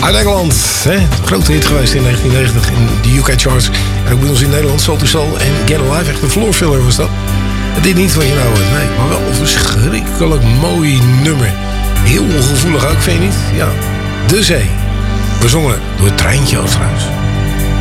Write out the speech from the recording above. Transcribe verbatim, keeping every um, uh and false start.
Uit Engeland, hè? Grote hit geweest in negentien negentig in de U K charts. En ook bij ons in Nederland, Soul to Soul en Get Alive. Echt een floorfiller was dat. Het is niet wat je nou hoort, nee. Maar wel een verschrikkelijk mooi nummer. Heel gevoelig ook, vind je niet? Ja. De Zee. Bezongen door Treintje Oosterhuis.